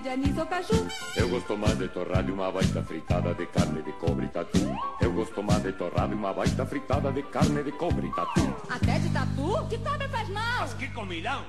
de anis ou caju. Eu gosto mais de torrada e uma baita fritada de carne de cobre e tatu. Eu gosto mais de torrada e uma baita fritada de carne de cobre e tatu. Até de tatu? Que também faz mal. Mas que comilão!